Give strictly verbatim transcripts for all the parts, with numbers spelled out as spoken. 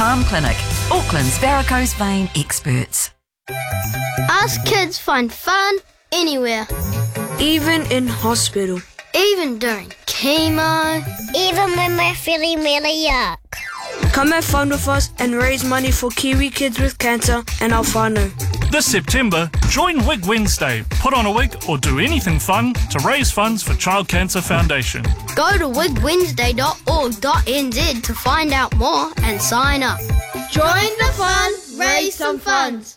Palm Clinic, Auckland's varicose vein experts. Us kids find fun anywhere. Even in hospital. Even during chemo. Even when we're feeling really yuck. Come have fun with us and raise money for Kiwi kids with cancer and our whānau. This September, join Wig Wednesday. Put on a wig or do anything fun to raise funds for Child Cancer Foundation. Go to wig wednesday dot org dot n z to find out more and sign up. Join the fun, raise some funds.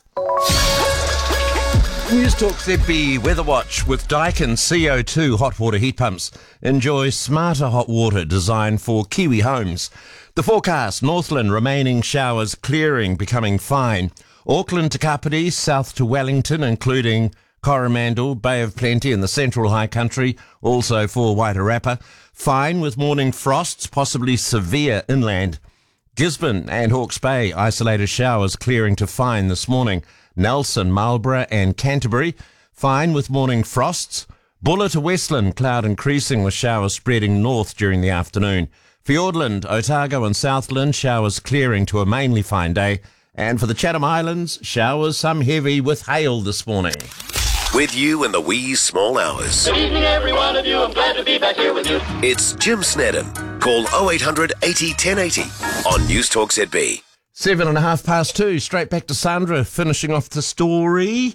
News Talk Z B Weather Watch with Daikin C O two hot water heat pumps. Enjoy smarter hot water designed for Kiwi homes. The forecast, Northland remaining showers clearing, becoming fine. Auckland to Kapiti, south to Wellington, including Coromandel, Bay of Plenty and the central high country, also for Waitarapa. Fine with morning frosts, possibly severe inland. Gisborne and Hawke's Bay, isolated showers clearing to fine this morning. Nelson, Marlborough and Canterbury, fine with morning frosts. Buller to Westland, cloud increasing with showers spreading north during the afternoon. Fiordland, Otago and Southland, showers clearing to a mainly fine day. And for the Chatham Islands, showers, some heavy with hail this morning. With you in the wee small hours. Good evening, every one of you. I'm glad to be back here with you. It's Jim Snedden. Call oh eight hundred eighty ten eighty on News Talk Z B. Seven and a half past two. Straight back to Sandra, finishing off the story.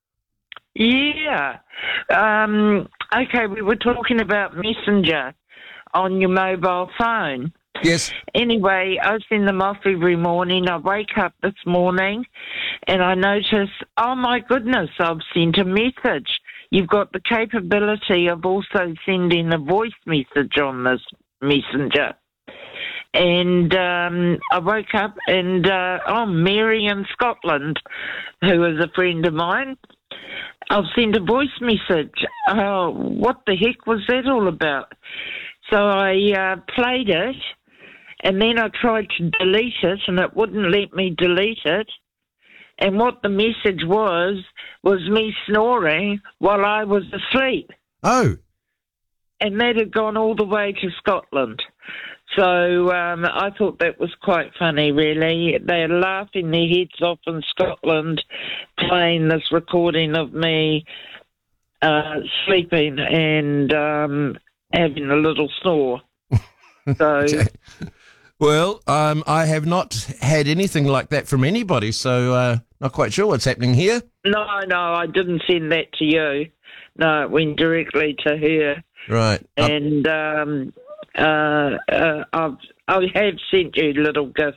Yeah. Um, okay, we were talking about Messenger on your mobile phone. Yes. Anyway, I send them off every morning. I wake up this morning and I notice, oh my goodness, I've sent a message. You've got the capability of also sending a voice message on this Messenger. And um, I woke up and, uh, oh, Mary in Scotland, who is a friend of mine, I've sent a voice message. Oh, what the heck was that all about? So I uh, played it. And then I tried to delete it, and it wouldn't let me delete it. And what the message was, was me snoring while I was asleep. Oh. And that had gone all the way to Scotland. So um, I thought that was quite funny, really. They're laughing their heads off in Scotland, playing this recording of me uh, sleeping and um, having a little snore. So... Okay. Well, um, I have not had anything like that from anybody, so uh, not quite sure what's happening here. No, no, I didn't send that to you. No, it went directly to her. Right. And um, uh, uh, I've, I have sent you little gifts,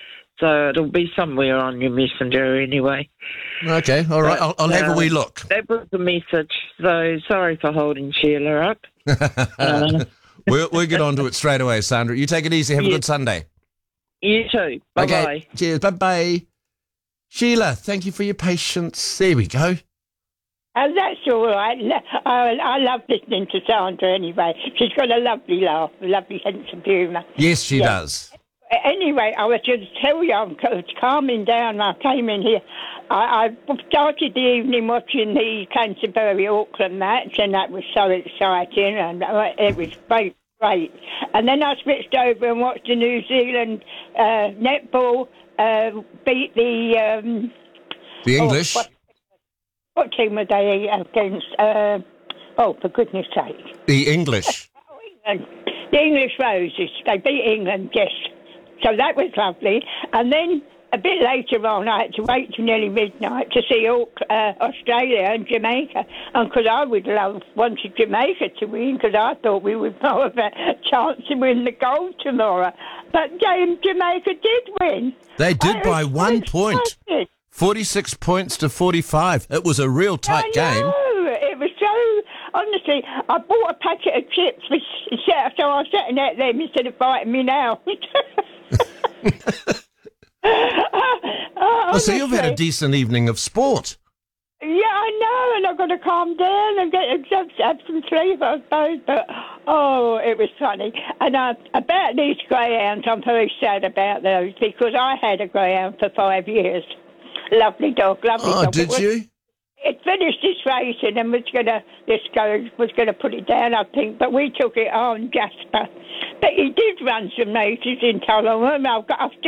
so it'll be somewhere on your messenger anyway. Okay, all right, I'll, I'll have uh, a wee look. That was the message, so sorry for holding Sheila up. uh, We'll, we'll get on to it straight away, Sandra. You take it easy. Have a Yeah. good Sunday. You too. Bye-bye. Okay. Cheers. Bye-bye. Sheila, thank you for your patience. There we go. Oh, that's all right. I, I love listening to Sandra anyway. She's got a lovely laugh, a lovely sense of humour. Yes, she Yeah. does. Anyway, I was going to tell you, I'm calming down. I came in here. I, I started the evening watching the Canterbury-Auckland match, and that was so exciting, and it was great, great. And then I switched over and watched the New Zealand uh, netball uh, beat the... Um, The English? Oh, what, what team were they against? Uh, oh, for goodness sake. The English. Oh, England. The English Roses. They beat England, yes. So that was lovely. And then a bit later on, I had to wait till nearly midnight to see uh, Australia and Jamaica. And because I would love wanted Jamaica to win, because I thought we would have a chance to win the gold tomorrow. But Jamaica did win. They did I by was one so point. excited. forty-six points to forty-five. It was a real tight I game. know. It was so... Honestly, I bought a packet of chips, which, so I was sitting at them instead of biting me now. Oh, so you've had a decent evening of sport. Yeah, I know, and I've got to calm down and get have, have some sleep, I suppose. But oh, it was funny. And uh, about these greyhounds, I'm very sad about those because I had a greyhound for five years. Lovely dog, lovely Oh, dog. did was, you? It finished its racing and was gonna this go was gonna put it down, I think. But we took it on, Jasper. But he did run some races in Tullahoma. I've got. I've